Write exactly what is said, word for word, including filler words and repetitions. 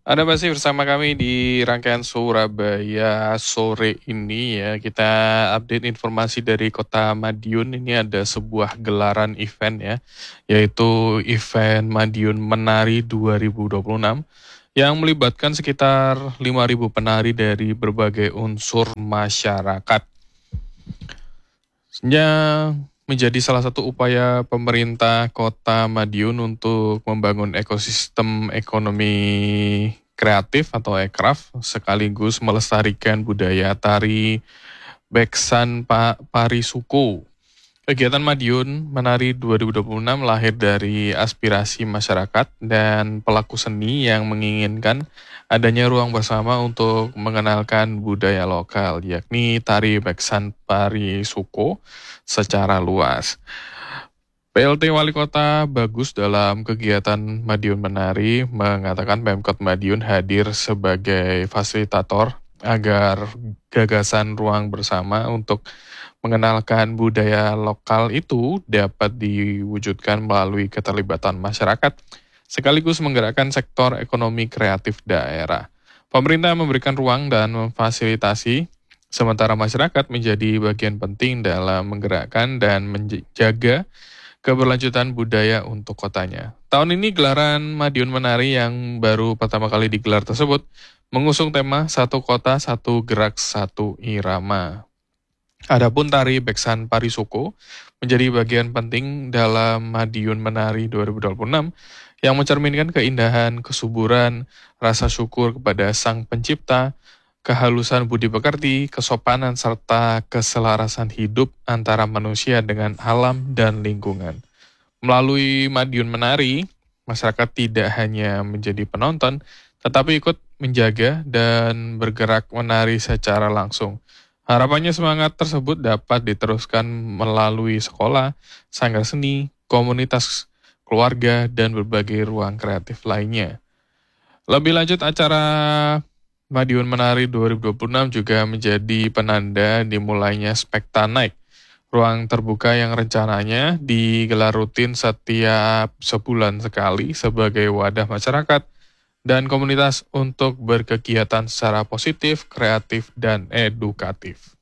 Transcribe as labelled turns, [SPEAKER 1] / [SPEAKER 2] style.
[SPEAKER 1] Anda masih bersama kami di rangkaian Surabaya sore ini ya. Kita update informasi dari Kota Madiun. Ini ada sebuah gelaran event ya, yaitu event Madiun Menari dua ribu dua puluh enam yang melibatkan sekitar lima ribu penari dari berbagai unsur masyarakat. Yang menjadi salah satu upaya pemerintah Kota Madiun untuk membangun ekosistem ekonomi kreatif atau ekraf sekaligus melestarikan budaya tari Beksan Pa- Parisuku. Kegiatan Madiun Menari dua ribu dua puluh enam lahir dari aspirasi masyarakat dan pelaku seni yang menginginkan adanya ruang bersama untuk mengenalkan budaya lokal, yakni tari Beksan Parisuko secara luas. P L T Wali Kota Bagus dalam kegiatan Madiun Menari mengatakan Pemkot Madiun hadir sebagai fasilitator agar gagasan ruang bersama untuk mengenalkan budaya lokal itu dapat diwujudkan melalui keterlibatan masyarakat, sekaligus menggerakkan sektor ekonomi kreatif daerah. Pemerintah memberikan ruang dan memfasilitasi, sementara masyarakat menjadi bagian penting dalam menggerakkan dan menjaga keberlanjutan budaya untuk kotanya. Tahun ini gelaran Madiun Menari yang baru pertama kali digelar tersebut mengusung tema Satu Kota, Satu Gerak, Satu Irama. Adapun tari Beksan Parisuko menjadi bagian penting dalam Madiun Menari dua ribu dua puluh enam yang mencerminkan keindahan, kesuburan, rasa syukur kepada Sang Pencipta, kehalusan budi pekerti, kesopanan, serta keselarasan hidup antara manusia dengan alam dan lingkungan. Melalui Madiun Menari, masyarakat tidak hanya menjadi penonton, tetapi ikut menjaga dan bergerak menari secara langsung. Harapannya semangat tersebut dapat diteruskan melalui sekolah, sanggar seni, komunitas keluarga, dan berbagai ruang kreatif lainnya. Lebih lanjut, acara Madiun Menari dua ribu dua puluh enam juga menjadi penanda dimulainya Spekta Night, ruang terbuka yang rencananya digelar rutin setiap sebulan sekali sebagai wadah masyarakat dan komunitas untuk berkegiatan secara positif, kreatif, dan edukatif.